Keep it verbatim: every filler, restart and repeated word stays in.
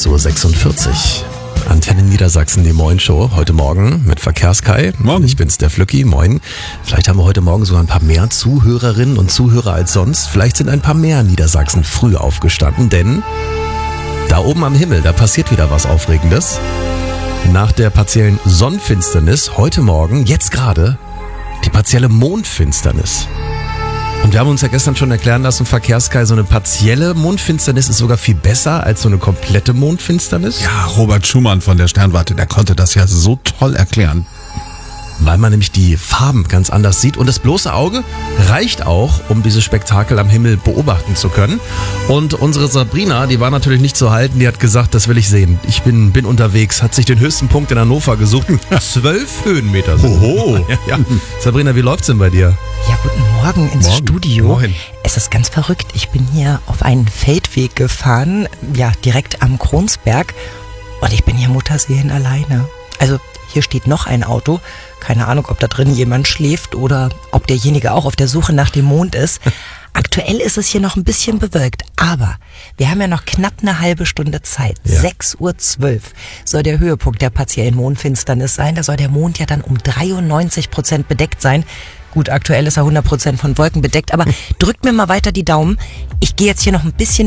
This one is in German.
sechs Uhr sechsundvierzig. Antenne Niedersachsen, die Moin-Show. Heute Morgen mit Verkehrskai. Morgen. Ich bin's, der Flücki. Moin. Vielleicht haben wir heute Morgen sogar ein paar mehr Zuhörerinnen und Zuhörer als sonst. Vielleicht sind ein paar mehr Niedersachsen früh aufgestanden, denn da oben am Himmel, da passiert wieder was Aufregendes. Nach der partiellen Sonnenfinsternis heute Morgen, jetzt gerade, die partielle Mondfinsternis. Und wir haben uns ja gestern schon erklären lassen, Verkehrskai, so eine partielle Mondfinsternis ist sogar viel besser als so eine komplette Mondfinsternis. Ja, Robert Schumann von der Sternwarte, der konnte das ja so toll erklären. Weil man nämlich die Farben ganz anders sieht und das bloße Auge reicht auch, um dieses Spektakel am Himmel beobachten zu können. Und unsere Sabrina, die war natürlich nicht zu halten, die hat gesagt, das will ich sehen. Ich bin, bin unterwegs, hat sich den höchsten Punkt in Hannover gesucht. Zwölf Höhenmeter sind. Oho. Ja, ja. Sabrina, wie läuft's denn bei dir? Ja, guten Morgen ins Morgen. Studio. Moin. Es ist ganz verrückt. Ich bin hier auf einen Feldweg gefahren, ja, direkt am Kronsberg. Und ich bin hier Mutterseelen alleine. Also hier steht noch ein Auto. Keine Ahnung, ob da drin jemand schläft oder ob derjenige auch auf der Suche nach dem Mond ist. Aktuell ist es hier noch ein bisschen bewölkt, aber wir haben ja noch knapp eine halbe Stunde Zeit. Ja. sechs Uhr zwölf soll der Höhepunkt der partiellen Mondfinsternis sein. Da soll der Mond ja dann um dreiundneunzig Prozent bedeckt sein. Gut, aktuell ist er hundert Prozent von Wolken bedeckt, aber drückt mir mal weiter die Daumen. Ich gehe jetzt hier noch ein bisschen